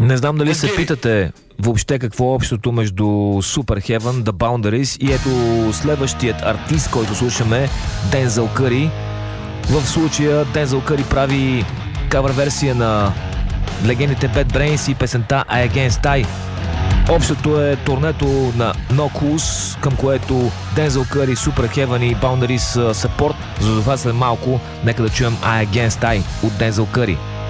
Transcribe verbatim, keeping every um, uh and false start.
Не знам дали се питате въобще какво е общото между Super Heaven, The Boundaries и ето следващият артист, който слушаме, Дензел Къри. В случая Дензел Къри прави кавър версия на легендите Bad Brains и песента I Against I. Общото е турнето на No Cool's, към което Дензел Къри, Super Heaven и Boundaries са порт. За това след малко нека да чуем I Against I от Дензел Къри.